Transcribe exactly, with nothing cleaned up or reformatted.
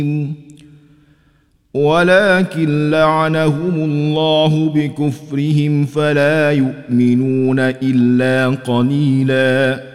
ولكن لعنهم الله بكفرهم فلا يؤمنون إلا قليلاً